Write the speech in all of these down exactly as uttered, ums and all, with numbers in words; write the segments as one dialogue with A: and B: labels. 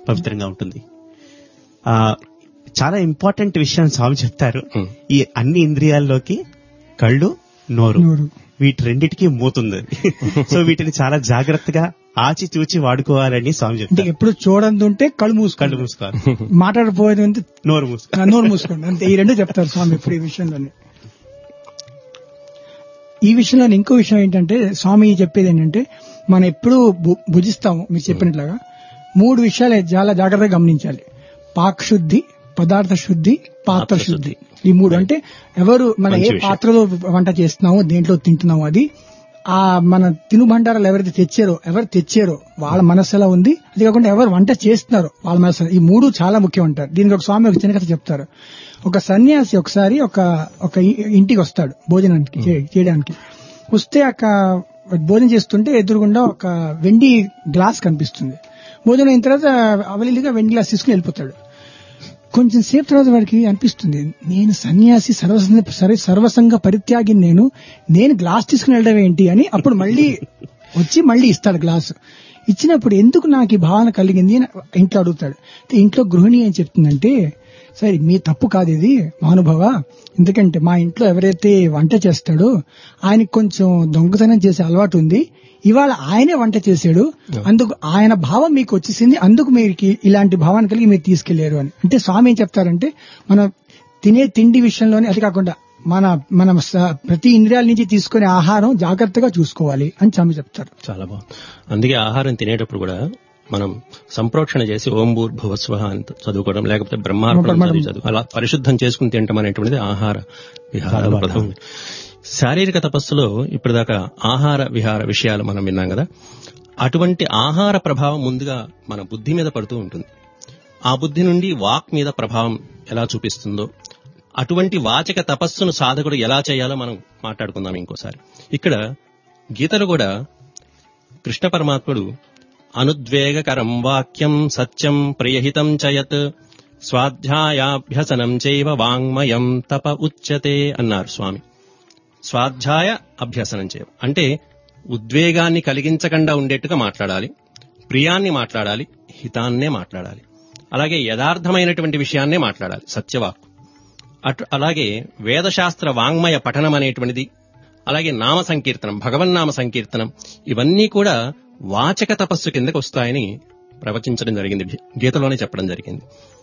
A: పవిత్రంగా ఉంటుంది. ఆ చాలా ఇంపార్టెంట్ విషయం స్వామి చెప్తారు. ఈ అన్ని ఇంద్రియాల్లోకి కళ్ళు, నోరు, వీటి రెండిటికి మూతుంది. సో వీటిని చాలా జాగ్రత్తగా ఆచి చూచి వాడుకోవాలని స్వామి చెప్తారు.
B: ఎప్పుడు చూడండి ఉంటే కళ్ళు మూసుకో కళ్ళు
A: మూసుకోవాలి,
B: మాట్లాడపోయేది ఉంటే
A: నోరు మూసుకో
B: నోరు మూసుకోండి అంతే. ఈ రెండు చెప్తారు స్వామి ఇప్పుడు ఈ విషయంలోనే. ఈ విషయంలో ఇంకో విషయం ఏంటంటే స్వామి చెప్పేది ఏంటంటే మనం ఎప్పుడు భుజిస్తాము మీరు చెప్పినట్లుగా మూడు విషయాలు చాలా జాగ్రత్తగా గమనించాలి. పాక్ శుద్ధి, పదార్థ శుద్ధి, పాత్ర శుద్ధి. ఈ మూడు అంటే ఎవరు మన ఏ పాత్రలో వంట చేస్తున్నామో దేంట్లో తింటున్నామో అది ఆ మన తినుబండారాలు ఎవరైతే తెచ్చారో ఎవరు తెచ్చారో వాళ్ళ మనసు ఎలా ఉంది, అది కాకుండా ఎవరు వంట చేస్తున్నారో వాళ్ళ మనసు. ఈ మూడు చాలా ముఖ్యం అంటారు. దీనికి ఒక స్వామి ఒక చిన్న కథ చెప్తారు. ఒక సన్యాసి ఒకసారి ఒక ఒక ఇంటికి వస్తాడు భోజనానికి చేయడానికి. వస్తే అక్క భోజనం చేస్తుంటే ఎదురుగుండా ఒక వెండి గ్లాస్ కనిపిస్తుంది. భోజనం అయిన తర్వాత అవలీలుగా వెండి గ్లాస్ తీసుకుని వెళ్ళిపోతాడు. కొంచెం సేపు తర్వాత వాడికి అనిపిస్తుంది, నేను సన్యాసి సర్వ సర్వసంగ పరిత్యాగి నేను నేను గ్లాస్ తీసుకుని వెళ్ళడం ఏంటి అని. అప్పుడు మళ్ళీ వచ్చి మళ్ళీ ఇస్తాడు గ్లాసు. ఇచ్చినప్పుడు ఎందుకు నాకు ఈ భావన కలిగింది అని ఇంట్లో అడుగుతాడు. ఇంట్లో గృహిణి ఏం చెప్తుందంటే, సరే మీ తప్పు కాదు ఇది మహానుభావ, ఎందుకంటే మా ఇంట్లో ఎవరైతే వంట చేస్తాడో ఆయనకి కొంచెం దొంగతనం చేసే అలవాటు ఉంది, ఇవాళ ఆయనే వంట చేశాడు, అందుకు ఆయన భావం మీకు వచ్చేసింది, అందుకు మీరు ఇలాంటి భావాన్ని కలిగి మీరు తీసుకెళ్లారు అని. అంటే స్వామి ఏం చెప్తారంటే మనం తినే తిండి విషయంలోనే అది కాకుండా మన మన ప్రతి ఇంద్రియాల నుంచి తీసుకునే ఆహారం జాగ్రత్తగా చూసుకోవాలి అని స్వామి చెప్తారు.
C: చాలా బాగుంది. అందుకే ఆహారం తినేటప్పుడు కూడా మనం సంప్రోక్షణ చేసి ఓం భూర్భువస్వః అని చదువుకోవడం, లేకపోతే బ్రహ్మార్పణం చదువు అలా పరిశుద్ధం చేసుకుని తినటం అనేటువంటిది ఆహార విహార ప్రధానం. శారీరక తపస్సులో ఇప్పటిదాకా ఆహార విహార విషయాలు మనం విన్నాం కదా. అటువంటి ఆహార ప్రభావం ముందుగా మన బుద్ధి మీద పడుతూ ఉంటుంది. ఆ బుద్ధి నుండి వాక్ మీద ప్రభావం ఎలా చూపిస్తుందో, అటువంటి వాచక తపస్సును సాధకుడు ఎలా చేయాలో మనం మాట్లాడుకుందాం ఇంకోసారి. ఇక్కడ గీతలు కూడా కృష్ణ పరమాత్ముడు అనుద్వేగకరం వాక్యం సత్యం ప్రియహితం చయత్ స్వాధ్యాయాభ్యసనం చైవ వాంగ్మయం తప ఉచ్యతే అన్నారు స్వామి. స్వాధ్యాయ అభ్యసనం చేయడం అంటే ఉద్వేగాన్ని కలిగించకుండా ఉండేట్టుగా మాట్లాడాలి, ప్రియాన్ని మాట్లాడాలి, హితాన్నే మాట్లాడాలి, అలాగే యథార్థమైనటువంటి విషయాన్నే మాట్లాడాలి, సత్యవాక్కు. అటు అలాగే వేదశాస్త్ర వాంగ్మయ పఠనం అనేటువంటిది, అలాగే నామ సంకీర్తనం, భగవన్నామ సంకీర్తనం, ఇవన్నీ కూడా వాచక తపస్సు కిందకు వస్తాయని ప్రవచించడం జరిగింది, గీతలోనే చెప్పడం జరిగింది.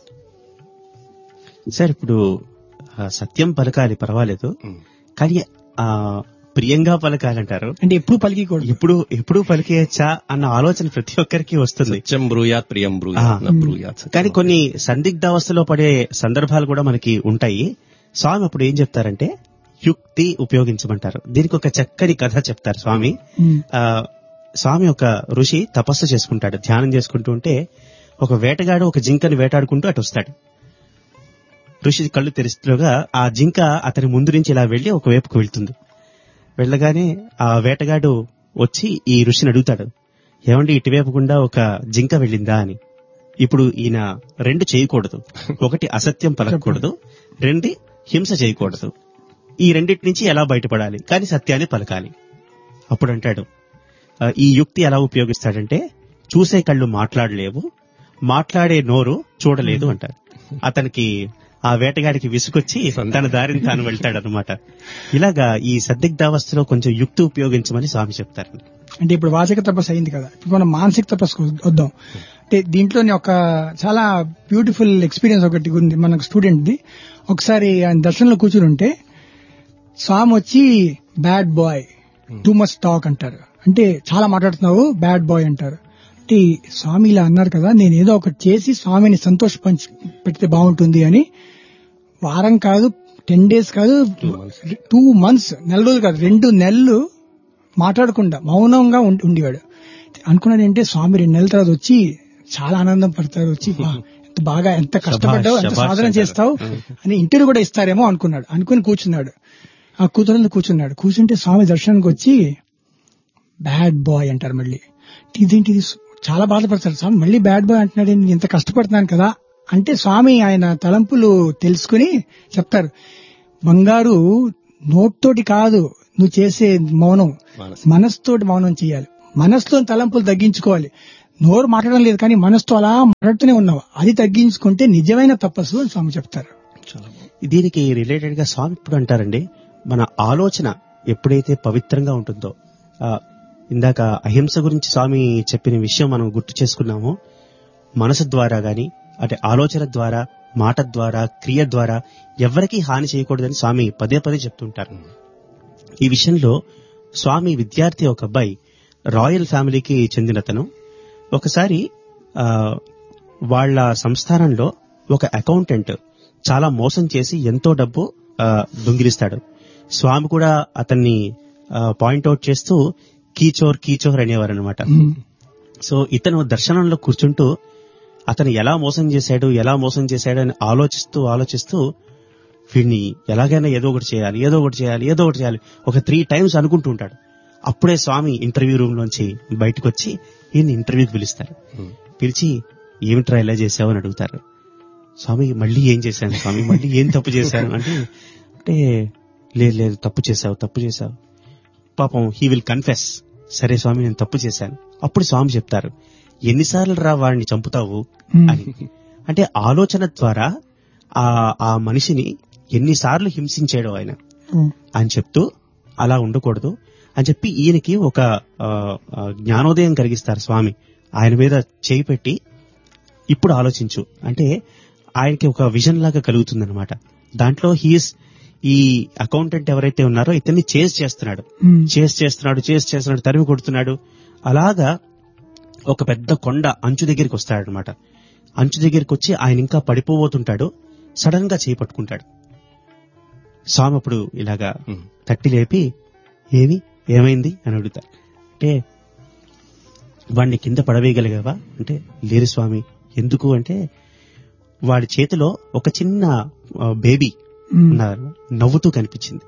A: సార్ ఇప్పుడు సత్యం పలకాలి పర్వాలేదు, కానీ ఆ ప్రియంగా పలకాలంటారు
B: అంటే ఎప్పుడు పలికూడదు,
A: ఎప్పుడు ఎప్పుడు పలికేయచ్చా అన్న ఆలోచన ప్రతి ఒక్కరికి వస్తుంది.
C: సత్యం బ్రూయాత్ ప్రియం బ్రూయాత్.
A: కానీ కొన్ని సందిగ్ధావస్థలో పడే సందర్భాలు కూడా మనకి ఉంటాయి. స్వామి అప్పుడు ఏం చెప్తారంటే యుక్తి ఉపయోగించమంటారు. దీనికి ఒక చక్కని కథ చెప్తారు స్వామి. ఆ స్వామి ఒక ఋషి తపస్సు చేసుకుంటాడు, ధ్యానం చేసుకుంటూ ఉంటే ఒక వేటగాడు ఒక జింకని వేటాడుకుంటూ అటు వస్తాడు. ఋషి కళ్ళు తెరిస్తూగా ఆ జింక అతని ముందు నుంచి ఇలా వెళ్లి ఒకవైపుకు వెళ్తుంది. వెళ్ళగానే ఆ వేటగాడు వచ్చి ఈ ఋషిని అడుగుతాడు, ఏమండి ఇటువైపు గుండా ఒక జింక వెళ్ళిందా అని. ఇప్పుడు ఈయన రెండు చేయకూడదు, ఒకటి అసత్యం పలకూడదు, రెండు హింస చేయకూడదు. ఈ రెండింటి నుంచి ఎలా బయటపడాలి, కానీ సత్యాన్ని పలకాలి. అప్పుడు అంటాడు, ఈ యుక్తి ఎలా ఉపయోగిస్తాడంటే చూసే కళ్ళు మాట్లాడలేవు, మాట్లాడే నోరు చూడలేదు అంటారు. అతనికి ఆ వేటగాడికి విసుకొచ్చి తన దారిని తాను వెళ్తాడనమాట. ఇలాగా ఈ సందిగ్ధావస్థలో కొంచెం యుక్తి ఉపయోగించమని స్వామి చెప్తారు.
B: అంటే ఇప్పుడు వాచక తపస్సు అయింది కదా, ఇప్పుడు మనం మానసిక తపస్సు వద్దాం. అంటే దీంట్లోనే ఒక చాలా బ్యూటిఫుల్ ఎక్స్పీరియన్స్ ఒకటి ఉంది మనకు స్టూడెంట్ ది. ఒకసారి ఆయన దర్శనంలో కూర్చుని ఉంటే స్వామి వచ్చి bad boy too much talk అంటారు, అంటే చాలా మాట్లాడుతున్నావు బ్యాడ్ బాయ్ అంటారు. అంటే స్వామి ఇలా అన్నారు కదా, నేను ఏదో ఒకటి చేసి స్వామిని సంతోష పంచి పెడితే బాగుంటుంది అని వారం కాదు, టెన్ డేస్ కాదు, టూ మంత్స్ నెల రోజులు కాదు, రెండు నెలలు మాట్లాడకుండా మౌనంగా ఉండేవాడు. అనుకున్నది ఏంటంటే స్వామి రెండు నెలల తర్వాత వచ్చి చాలా ఆనందం పడతారు, వచ్చి ఎంత బాగా ఎంత కష్టపడ్డావు, ఎంత సాధన చేస్తావు అని ఇంటర్వ్యూ కూడా ఇస్తారేమో అనుకున్నాడు. అనుకుని కూర్చున్నాడు. ఆ కూతురు కూర్చున్నాడు. కూర్చుంటే స్వామి దర్శనానికి వచ్చి బ్యాడ్ బాయ్ అంటారు. మళ్ళీ ఇదేంటిది, చాలా బాధపడతారు. స్వామి మళ్ళీ బ్యాడ్ బాయ్ అంటున్నాడు, నేను ఇంత కష్టపడుతున్నాను కదా అంటే స్వామి ఆయన తలంపులు తెలుసుకుని చెప్తారు, బంగారు నోట్తోటి కాదు నువ్వు చేసే మౌనం, మనసుతోటి మౌనం చేయాలి, మనసుతో తలంపులు తగ్గించుకోవాలి. నోరు మాట్లాడడం లేదు కానీ మనసుతో అలా మాట్లాడుతూనే ఉన్నావు, అది తగ్గించుకుంటే నిజమైన తపస్సు అని స్వామి చెప్తారు.
A: దీనికి రిలేటెడ్ గా స్వామి ఇప్పుడు అంటారండి, మన ఆలోచన ఎప్పుడైతే పవిత్రంగా ఉంటుందో, ఆ, ఇందాక అహింస గురించి స్వామి చెప్పిన విషయం మనం గుర్తు చేసుకున్నాము. మనసు ద్వారా గాని, అంటే ఆలోచన ద్వారా, మాట ద్వారా, క్రియ ద్వారా ఎవరికీ హాని చేయకూడదని స్వామి పదే పదే చెప్తుంటారు. ఈ విషయంలో స్వామి విద్యార్థి ఒక అబ్బాయి రాయల్ ఫ్యామిలీకి చెందినతను. ఒకసారి ఆ వాళ్ళ సంస్థానంలో ఒక అకౌంటెంట్ చాలా మోసం చేసి ఎంతో డబ్బు ఆ, దొంగిలిస్తాడు. స్వామి కూడా అతన్ని పాయింట్అవుట్ చేస్తూ కీచోర్ కీచోర్ అనేవారు అనమాట. సో ఇతను దర్శనంలో కూర్చుంటూ అతను ఎలా మోసం చేశాడు ఎలా మోసం చేశాడు అని ఆలోచిస్తూ ఆలోచిస్తూ వీడిని ఎలాగైనా ఏదో ఒకటి చేయాలి ఏదో ఒకటి చేయాలి ఏదో ఒకటి చేయాలి ఒక త్రీ టైమ్స్ అనుకుంటూ ఉంటాడు. అప్పుడే స్వామి ఇంటర్వ్యూ రూమ్ లోంచి బయటకు వచ్చి ఈయన ఇంటర్వ్యూకి పిలుస్తారు. పిలిచి ఏమిట్రా ఇలా చేశావు అని అడుగుతారు. స్వామి మళ్ళీ ఏం చేశాను స్వామి, మళ్ళీ ఏం తప్పు చేశాను అంటే అంటే లేదు లేదు తప్పు చేశావు తప్పు చేశావు పాపం హీ విల్ కన్ఫెస్. సరే స్వామి నేను తప్పు చేశాను. అప్పుడు స్వామి చెప్తారు, ఎన్నిసార్లు రా వాడిని చంపుతావు అని. అంటే ఆలోచన ద్వారా ఆ ఆ మనిషిని ఎన్నిసార్లు హింసించాడు ఆయన అని చెప్తూ అలా ఉండకూడదు అని చెప్పి ఈయనకి ఒక ఆ, ఆ, జ్ఞానోదయం కలిగిస్తారు స్వామి. ఆయన మీద చేయి పెట్టి ఇప్పుడు ఆలోచించు అంటే ఆయనకి ఒక విజన్ లాగా కలుగుతుందన్నమాట. దాంట్లో హీస్ ఈ అకౌంటెంట్ ఎవరైతే ఉన్నారో ఇతన్ని చేజ్ చేస్తున్నాడు చేజ్ చేస్తున్నాడు చేజ్ చేస్తున్నాడు తరిమి కొడుతున్నాడు. అలాగా ఒక పెద్ద కొండ అంచు దగ్గరికి వస్తాడనమాట. అంచు దగ్గరికి వచ్చి ఆయన ఇంకా పడిపోబోతుంటాడు. సడన్ గా చేయి పట్టుకుంటాడు. స్వామి అప్పుడు ఇలాగా తట్టి లేపి ఏమి ఏమైంది అని అడుగుతారు. అంటే వాడిని కింద పడవేయగలిగావా అంటే లేదు స్వామి. ఎందుకు అంటే వాడి చేతిలో ఒక చిన్న ఆ, బేబీ ఉన్నారు నవ్వుతూ కనిపించింది.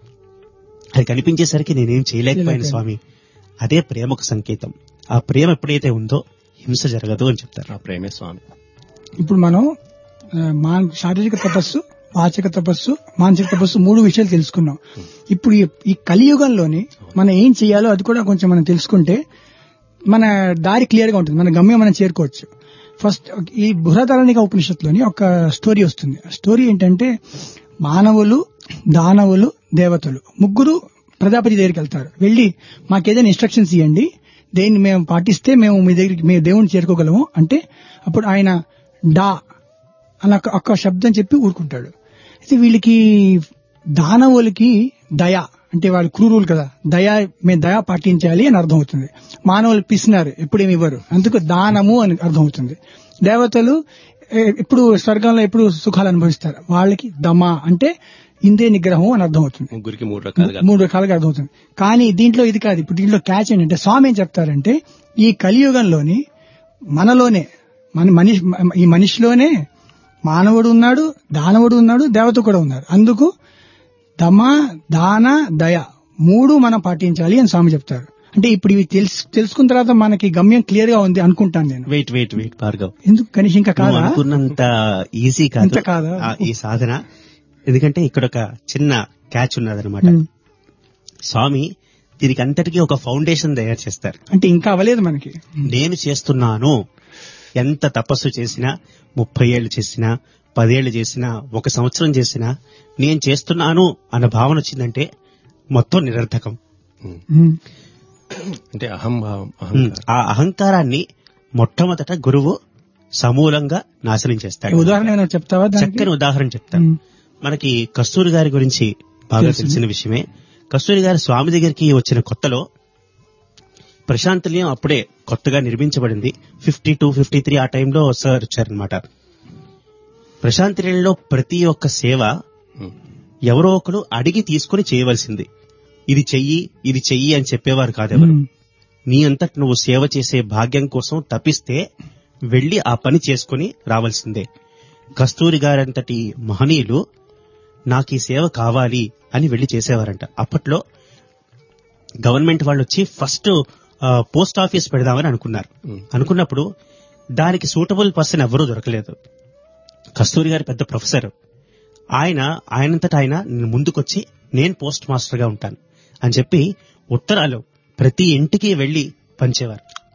A: అది కనిపించేసరికి నేనేం చేయలేకపోయాను స్వామి. అదే ప్రేమకు సంకేతం. ఆ ప్రేమ ఎప్పుడైతే ఉందో హింస జరగదు అని చెప్తారు.
C: ఆ ప్రేమే స్వామి.
B: ఇప్పుడు మనం ఆ, మా శారీరక తపస్సు, వాచక తపస్సు, మానసిక తపస్సు మూడు విషయాలు తెలుసుకున్నాం. ఇప్పుడు ఈ- ఈ కలియుగంలోని మనం ఏం చేయాలో అది కూడా కొంచెం మనం తెలుసుకుంటే మన దారి క్లియర్ గా ఉంటుంది, మన గమ్యం మనం చేరుకోవచ్చు. ఫస్ట్ ఈ బృహదారణిక ఉపనిషత్తులోని ఒక స్టోరీ వస్తుంది. ఆ స్టోరీ ఏంటంటే మానవులు, దానవులు, దేవతలు ముగ్గురు ప్రజాపతి దగ్గరికి వెళ్తారు. వెళ్లి మాకేదైనా ఇన్స్ట్రక్షన్స్ ఇవ్వండి, దేన్ని మేము పాటిస్తే మేము మీ దగ్గరికి మేము దేవుణ్ణి చేరుకోగలము అంటే అప్పుడు ఆయన డా అని ఒక- ఒక శబ్దం చెప్పి ఊరుకుంటాడు. అయితే వీళ్ళకి దానవులకి దయ అంటే వాళ్ళు క్రూరులు కదా, దయ మేము దయ పాటించాలి అని అర్థం అవుతుంది. మానవులు పిసినారు ఎప్పుడేమి ఇవ్వరు, అందుకు దానము అని అర్థం అవుతుంది. దేవతలు ఏ- ఎప్పుడు స్వర్గంలో ఎప్పుడు సుఖాలు అనుభవిస్తారు, వాళ్ళకి దమ అంటే ఇంద్రియ నిగ్రహం అని అర్థం అవుతుంది.
C: ముగ్గురికి మూడు రకాలుగా
B: మూడు రకాలుగా అర్థమవుతుంది. కానీ దీంట్లో ఇది కాదు. ఇప్పుడు దీంట్లో క్యాచ్ ఏంటంటే స్వామి ఏం చెప్తారంటే ఈ కలియుగంలోని మనలోనే మన మనిషి ఈ మనిషిలోనే మానవుడు ఉన్నాడు, దానవుడు ఉన్నాడు, దేవత కూడా ఉన్నారు. అందుకు దమ, దాన, దయ మూడు మనం పాటించాలి అని స్వామి చెప్తారు. అంటే ఇప్పుడు ఇవి తెలుసు తెలుసుకున్న తర్వాత మనకి గమ్యం క్లియర్ గా ఉంది అనుకుంటాను నేను.
A: వెయిట్ వెయిట్ వెయిట్ భార్గవ్,
B: ఎందుకు కనీసం ఇంకా
A: నువ్వు
B: కాదా?
A: అనుకున్నంత ఈజీ కాదు
B: ఇంత కాదా?
A: ఆ, ఈ సాధన. ఎందుకంటే ఇక్కడ ఒక చిన్న క్యాచ్ ఉన్నదన్నమాట.
B: ఉమ్.
A: స్వామి దీనికి అంతటికీ ఒక ఫౌండేషన్ తయారు చేస్తారు.
B: అంటే ఇంకా అవ్వలేదు మనకి.
A: నేను చేస్తున్నాను, ఎంత తపస్సు చేసినా, ముప్పై ఏళ్లు చేసినా, పదేళ్లు చేసినా, ఒక సంవత్సరం చేసినా నేను చేస్తున్నాను అన్న భావన వచ్చిందంటే మొత్తం నిరర్థకం.
B: ఉమ్.
C: అంటే అహంభావం
A: ఉమ్,
C: అహంకారం.
A: ఆ అహంకారాన్ని మొట్టమొదట గురువు సమూలంగా నాశనం చేస్తాడు.
B: ఉదాహరణ ఏమైనా చెప్తావా దానికి?
A: చక్కని ఉదాహరణ చెప్తాను.
B: ఉమ్.
A: మనకి కస్తూరి గారి గురించి బాగా
B: తెలుసు.
A: తెలిసిన విషయమే. కస్తూరి గారు స్వామి దగ్గరికి వచ్చిన కొత్తలో ప్రశాంత్ నిలయం అప్పుడే కొత్తగా నిర్మించబడింది. ఫిఫ్టీ టూ ఫిఫ్టీ త్రీ ఆ టైంలో సార్ వచ్చారనమాట. ప్రశాంత్ నిలయంలో ప్రతి ఒక్క సేవ
C: ఉమ్.
A: ఎవరో ఒకరు అడిగి తీసుకుని చేయవలసింది. ఇది చెయ్యి ఇది చెయ్యి అని చెప్పేవారు కాదెవరు.
B: ఉమ్.
A: నీ అంతట నువ్వు సేవ చేసే భాగ్యం కోసం తప్పిస్తే వెళ్లి ఆ పని చేసుకుని రావాల్సిందే. కస్తూరి గారంతటి మహనీయులు నాకు ఈ సేవ కావాలి అని వెళ్లి చేసేవారంట. అప్పట్లో గవర్నమెంట్ వాళ్ళు వచ్చి ఫస్ట్ పోస్ట్ ఆఫీస్ పెడదామని అనుకున్నారు.
C: ఉమ్.
A: అనుకున్నప్పుడు దానికి సూటబుల్ పర్సన్ ఎవరూ దొరకలేదు. కస్తూరి గారి పెద్ద ప్రొఫెసర్, ఆయన ఆయనంతటా ఆయన ముందుకొచ్చి నేను పోస్ట్ మాస్టర్ గా ఉంటాను అని చెప్పి ఉత్తరాలు ప్రతి ఇంటికి వెళ్లి పంచేవారు.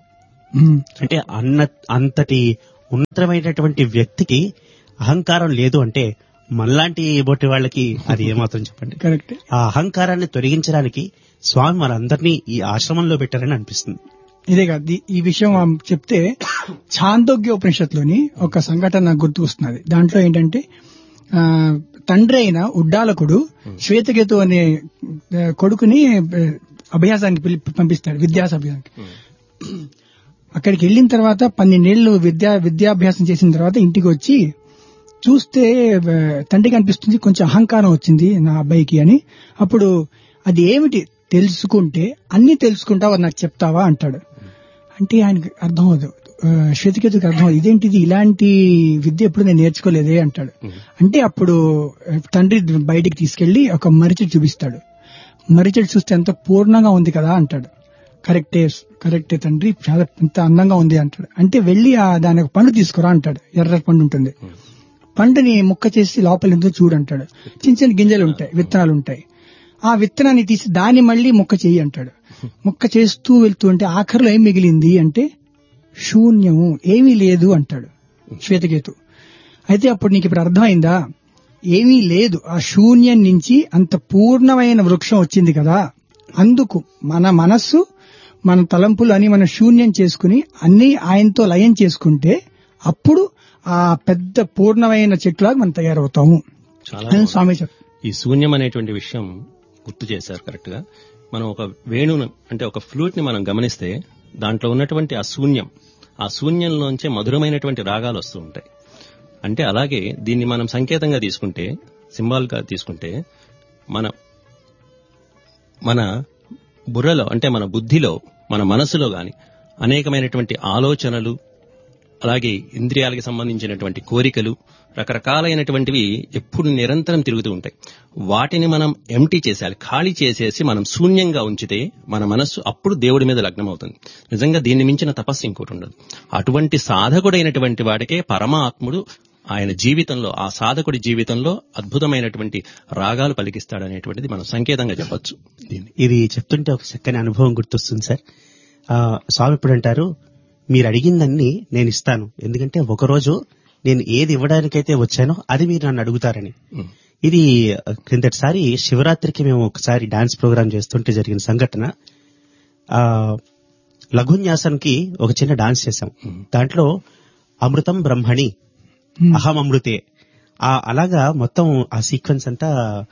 B: ఉమ్.
A: అంటే అన్న అంతటి ఉన్నతమైనటువంటి వ్యక్తికి అహంకారం లేదు అంటే మనలాంటి బొట్టి వాళ్ళకి అది ఏమాత్రం చెప్పండి.
B: కరెక్ట్.
A: ఆ అహంకారాన్ని తొలగించడానికి స్వామి మనందరినీ ఈ ఆశ్రమంలో పెట్టారని అనిపిస్తుంది.
B: ఇదే కాదు, ఈ- ఈ విషయం మనం చెప్తే ఛాందోగ్య ఉపనిషత్తులోని ఒక సంఘటన నాకు గుర్తు వస్తున్నది. దాంట్లో ఏంటంటే ఆ, తండ్రి అయిన ఉడ్డాలకుడు శ్వేతకేతు అనే ఆ, కొడుకుని ఆ, అభ్యాసానికి పిలి- పంపిస్తాడు, విద్యాస అభ్యాసానికి. అక్కడికి వెళ్ళిన తర్వాత పన్నెండేళ్లు విద్యా విద్యాభ్యాసం చేసిన తర్వాత ఇంటికి వచ్చి చూస్తే ఆ, తండ్రికి అనిపిస్తుంది కొంచెం అహంకారం వచ్చింది నా అబ్బాయికి అని. అప్పుడు అది ఏమిటి తెలుసుకుంటే అన్ని తెలుసుకుంటావా నాకు చెప్తావా అంటాడు. అంటే ఆయనకి అర్థం అవదు, ఆ, శ్వేతకేతుకి అర్థం అవదు, ఇదేంటిది ఇలాంటి విద్య ఎప్పుడు నేను నేర్చుకోలేదే అంటాడు. అంటే అప్పుడు ఆ, తండ్రి బయటికి తీసుకెళ్లి ఒక మరిచెట్టు చూపిస్తాడు. మరిచెట్టు చూస్తే ఎంత పూర్ణంగా ఉంది కదా అంటాడు. కరెక్టే కరెక్టే తండ్రి, చాలా ఎంత అందంగా ఉంది అంటాడు. అంటే వెళ్లి ఆ దాని ఒక పండు తీసుకురా అంటాడు. ఎర్ర పండు ఉంటుంది, పండుని ముక్క చేసి లోపల ఎంతో చూడంటాడు. చిన్న చిన్న గింజలు ఉంటాయి, విత్తనాలు ఉంటాయి. ఆ విత్తనాన్ని తీసి దాన్ని మళ్లీ ముక్క చెయ్యి అంటాడు. ముక్క చేస్తూ వెళ్తూ ఉంటే ఆఖరిలో ఏం మిగిలింది అంటే శూన్యము, ఏమీ లేదు అంటాడు శ్వేతకేతు. అయితే అప్పుడు నీకు ఇప్పుడు అర్థమైందా, ఏమీ లేదు, ఆ శూన్యం నుంచి అంత పూర్ణమైన వృక్షం వచ్చింది కదా. అందుకు మన మనస్సు మన తలంపులు అని మనం శూన్యం చేసుకుని అన్ని ఆయనతో లయం చేసుకుంటే అప్పుడు ఆ పెద్ద పూర్ణమైన చెట్టులాగా మనం తయారవుతాము
C: చాలా
B: అని స్వామి చెప్తారు.
C: ఈ శూన్యం అనేటువంటి విషయం గుర్తు చేశారు కరెక్ట్ గా. మనం ఒక వేణును అంటే ఒక ఫ్లూట్ ని మనం గమనిస్తే దాంట్లో ఉన్నటువంటి ఆ శూన్యం, ఆ శూన్యంలోంచే మధురమైనటువంటి రాగాలు వస్తూ ఉంటాయి. అంటే అలాగే దీన్ని మనం సంకేతంగా తీసుకుంటే, సింబాల్ గా తీసుకుంటే, మన మన బుర్రలో అంటే మన బుద్ధిలో, మన మనసులో గాని అనేకమైనటువంటి ఆలోచనలు, అలాగే ఇంద్రియాలకు సంబంధించినటువంటి కోరికలు, రకరకాలైనటువంటివి ఎప్పుడు నిరంతరం తిరుగుతూ ఉంటాయి. వాటిని మనం ఎంటీ చేసేయాలి, ఖాళీ చేసేసి మనం శూన్యంగా ఉంచితే మన మనస్సు అప్పుడు దేవుడి మీద లగ్నం అవుతుంది. నిజంగా దీన్ని మించిన తపస్సు ఇంకోటి ఉండదు. అటువంటి సాధకుడైనటువంటి వాడికే పరమాత్ముడు ఆయన జీవితంలో, ఆ సాధకుడి జీవితంలో అద్భుతమైనటువంటి రాగాలు పలికిస్తాడనేటువంటిది మనం సంకేతంగా చెప్పొచ్చు. దీన్ని
A: ఇది చెప్తుంటే ఒక చక్కని అనుభవం గుర్తొస్తుంది సార్. ఆ, స్వామి ఇప్పుడు అంటారు, మీరు అడిగిందన్నీ నేను ఇస్తాను, ఎందుకంటే ఒకరోజు నేను ఏది ఇవ్వడానికైతే వచ్చానో అది మీరు నన్ను అడుగుతారని.
C: ఉమ్.
A: ఇది క్రిందటిసారి శివరాత్రికి మేము ఒకసారి డాన్స్ ప్రోగ్రామ్ చేస్తుంటే జరిగిన సంఘటన. ఆ లఘున్యాసంకి ఒక చిన్న డాన్స్ చేశాం. దాంట్లో అమృతం బ్రహ్మణి అహం అమృతే, ఆ అలాగా మొత్తం ఆ సీక్వెన్స్ అంతా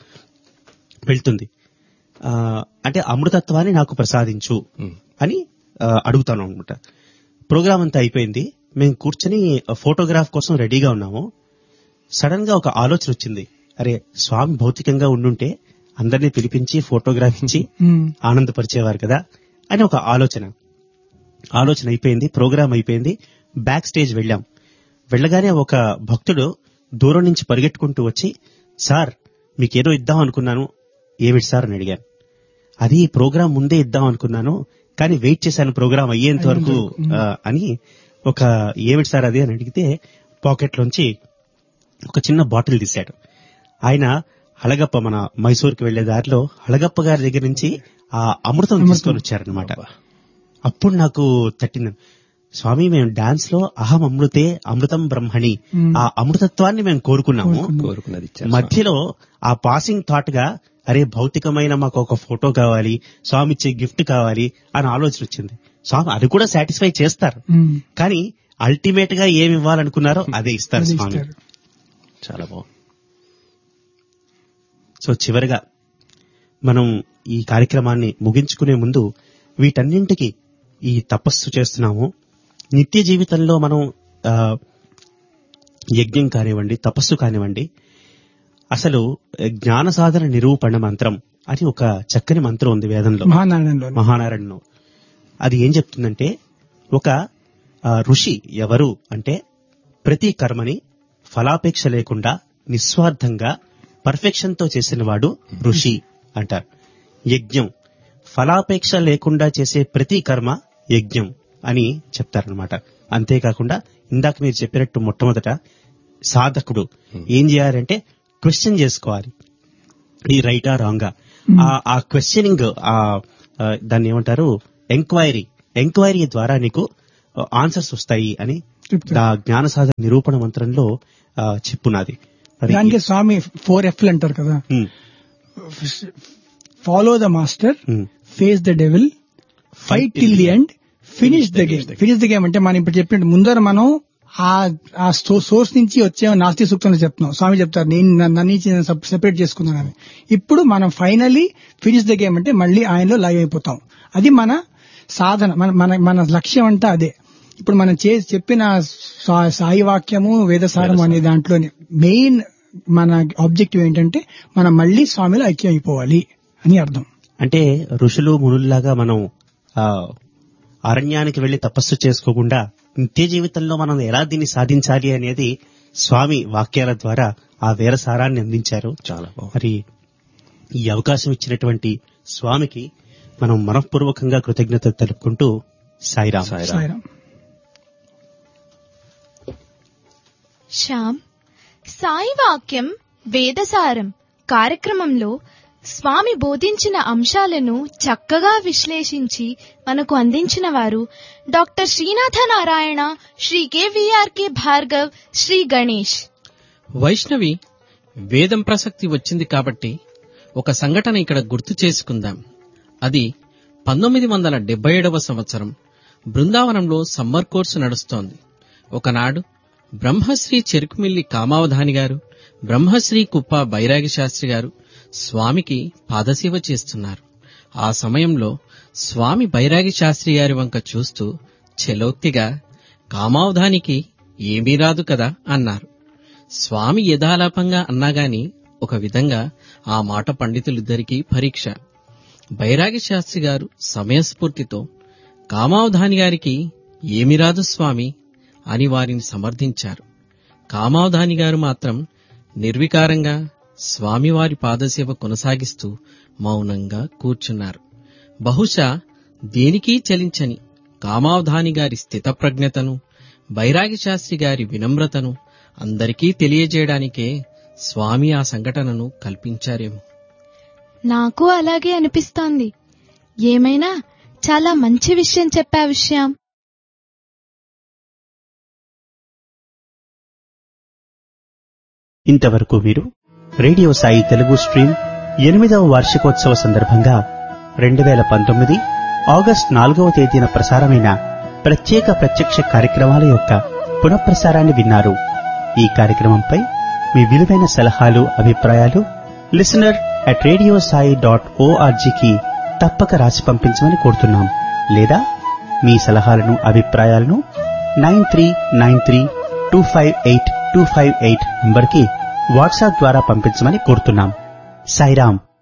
A: వెళ్తుంది. ఆ అంటే అమృతత్వాన్ని నాకు ప్రసాదించు
C: ఉమ్.
A: అని ఆ, అడుగుతాను అనమాట. ప్రోగ్రామ్ అంతా అయిపోయింది, మేము కూర్చొని ఫోటోగ్రాఫ్ కోసం రెడీగా ఉన్నాము. సడన్ గా ఒక ఆలోచన వచ్చింది, అరే స్వామి భౌతికంగా ఉండుంటే అందరినీ పిలిపించి ఫోటోగ్రాఫ్ ఇచ్చి
B: ఉమ్.
A: ఆనందపరిచేవారు కదా అని ఒక ఆలోచన. ఆలోచన అయిపోయింది, ప్రోగ్రామ్ అయిపోయింది, బ్యాక్ స్టేజ్ వెళ్ళాం. వెళ్ళగానే ఒక భక్తుడు దూరం నుంచి పరిగెట్టుకుంటూ వచ్చి, సార్ మీకేదో ఇద్దాం అనుకున్నాను, ఏమిటి సార్ అని అడిగాను. అది ప్రోగ్రామ్ ముందే ఇద్దాం అనుకున్నాను, కానీ వెయిట్ చేశాను ప్రోగ్రామ్ అయ్యేంత వరకు ఆ, అని ఒక ఏమిటి సార్ అది అని అడిగితే పాకెట్లోంచి ఒక చిన్న బాటిల్ తీశాడు. ఆయన హళగప్ప, మన మైసూర్కి వెళ్లే దారిలో హళగప్ప గారి దగ్గర నుంచి ఆ అమృతం తీసుకొని వచ్చారనమాట. అప్పుడు నాకు తట్టింది, స్వామి మేము డాన్స్ లో అహం అమృతే అమృతం బ్రహ్మణి, ఆ అమృతత్వాన్ని మేము కోరుకున్నాము.
C: కోరుకున్నది ఇచ్చారు.
A: మధ్యలో ఆ పాసింగ్ థాట్ గా అరే భౌతికమైన మాకు ఒక ఫోటో కావాలి, స్వామి ఇచ్చే గిఫ్ట్ కావాలి అని ఆలోచన వచ్చింది. స్వామి అది కూడా సాటిస్ఫై చేస్తారు,
B: ఉమ్.
A: కానీ అల్టిమేట్ గా ఏమి ఇవ్వాలనుకున్నారో అదే ఇస్తారు
B: అది
A: స్వామి.
B: ఇస్తారు.
C: చాలా బాగుంది.
A: సో చివరిగా మనం ఈ కార్యక్రమాన్ని ముగించుకునే ముందు వీటన్నింటికి ఈ తపస్సు చేస్తున్నాము, నిత్య జీవితంలో మనం ఆ, యజ్ఞం కానివ్వండి, తపస్సు కానివ్వండి, అసలు జ్ఞాన సాధన నిరూపణ మంత్రం అని ఒక చక్కని మంత్రం ఉంది వేదంలో,
B: మహానారాయణలో
A: మహానారాయణలో. అది ఏం చెప్తుందంటే, ఒక ఆ, ఋషి ఎవరు అంటే ప్రతి కర్మని ఫలాపేక్ష లేకుండా నిస్వార్థంగా పర్ఫెక్షన్ తో చేసిన వాడు ఋషి అంటారు. యజ్ఞం ఫలాపేక్ష లేకుండా చేసే ప్రతి కర్మ యజ్ఞం అని చెప్తారనమాట. అంతేకాకుండా ఇందాక మీరు చెప్పినట్టు మొట్టమొదట సాధకుడు ఏం చేయాలంటే క్వశ్చన్ చేసుకోవాలి, ఈ రైటా రాంగా. ఆ క్వశ్చనింగ్, ఆ దాన్ని ఏమంటారు, ఎంక్వైరీ. ఎంక్వైరీ ద్వారా నీకు ఆన్సర్స్ వస్తాయి అని
B: చెప్తారు.
A: ఆ జ్ఞాన సాధన నిరూపణ మంత్రంలో ఆ, చెప్పున్నది. మరి
B: దానికి స్వామి ఫోర్ ఎఫ్లు అంటారు కదా,
A: ఉమ్,
B: follow the master,
A: um,
B: face the devil, fight till the end, finish the game. Finish the game అంటే మనం ఇప్పుడు చెప్పినట్టు ముందర మనం ఆ ఆ సోర్స్ నుంచి వచ్చే నాస్తి సూక్తంలో చెప్తున్నాం. స్వామి చెప్తారు నేను నన్ను నుంచి సెపరేట్ చేసుకున్నానని. ఇప్పుడు మనం ఫైనలీ ఫినిష్ ద గేమ్ అంటే మళ్ళీ ఆయనలో లైవ్ అయిపోతాం. అది మన సాధన, మన మన మన లక్ష్యం అంటే అదే. ఇప్పుడు మనం చే చెప్పిన సా- సాయి వాక్యము వేదసారం అనే దాంట్లోనే మెయిన్ మన ఆబ్జెక్టివ్ ఏంటంటే మనం మళ్ళీ స్వామిలో ఐక్యం అయిపోవాలి అని అర్థం.
A: అంటే ఋషులు మునుల్లాగా మనం ఆ అరణ్యానికి వెళ్లి తపస్సు చేసుకోకుండా నిత్య జీవితంలో మనం ఎలా దీన్ని సాధించాలి అనేది స్వామి వాక్యాల ద్వారా ఆ వేర సారాన్ని అందించారు.
C: చాలా బాగుంది.
A: మరి ఈ అవకాశం ఇచ్చినటువంటి స్వామికి మనం మనఃపూర్వకంగా కృతజ్ఞత తెలుపుకుంటూ సాయిరాం.
C: సాయిరాం.
B: సాయిరాం.
D: శ్యామ్, సాయి వాక్యం వేదసారం కార్యక్రమంలో స్వామి బోధించిన అంశాలను చక్కగా విశ్లేషించి మనకు అందించిన వారు డాక్టర్ శ్రీనాథ నారాయణ, శ్రీ కెవిఆర్కే భార్గవ్, శ్రీ గణేష్.
E: వైష్ణవి వేదం ప్రసక్తి వచ్చింది కాబట్టి ఒక సంఘటన ఇక్కడ గుర్తు చేసుకుందాం. అది పంతొమ్మిది వందల డెబ్బై ఏడవ సంవత్సరం బృందావనంలో సమ్మర్ కోర్సు నడుస్తోంది. ఒకనాడు బ్రహ్మశ్రీ చెరుకుమిల్లి కామావధాని గారు, బ్రహ్మశ్రీ కుప్ప బైరాగి శాస్త్రి గారు స్వామికి పాదసేవ చేస్తున్నారు. ఆ సమయంలో స్వామి బైరాగి శాస్త్రి గారి వంక చూస్తూ చెలోక్తిగా, కామావధానికి ఏమీ రాదు కదా అన్నారు. స్వామి యథాలాపంగా అన్నాగాని ఒక విధంగా ఆ మాట పండితులిద్దరికీ పరీక్ష. బైరాగి శాస్త్రి గారు సమయస్ఫూర్తితో, కామావధాని గారికి ఏమి రాదు స్వామి అని వారిని సమర్థించారు. కామావధాని గారు మాత్రం నిర్వికారంగా స్వామివారి పాదసేవ కొనసాగిస్తూ మౌనంగా కూర్చున్నారు. బహుశా దేనికీ చలించని కామావధాని గారి స్థితప్రజ్ఞతను, బైరాగి శాస్త్రి గారి వినమ్రతను అందరికీ తెలియజేయడానికే స్వామి ఆ సంఘటనను కల్పించారేమో.
D: నాకు అలాగే అనిపిస్తోంది. ఏమైనా చాలా మంచి విషయం చెప్పావు శ్యామ్.
A: ఇంతవరకు మీరు రేడియో సాయి తెలుగు స్ట్రీమ్ ఎనిమిదవ వార్షికోత్సవ సందర్భంగా రెండు వేల పంతొమ్మిది ఆగస్టు నాలుగవ తేదీన ప్రసారమైన ప్రత్యేక ప్రత్యక్ష కార్యక్రమాల యొక్క పునఃప్రసారాన్ని విన్నారు. ఈ కార్యక్రమంపై మీ విలువైన సలహాలు, అభిప్రాయాలు listener at radio Sai dot ఓఆర్జీకి తప్పక రాసి పంపించమని కోరుతున్నాం. లేదా మీ సలహాలను, అభిప్రాయాలను nine three nine three two five eight two five eight నంబర్కి వాట్సాప్ ద్వారా పంపించమని కోరుతున్నాం. సాయిరాం.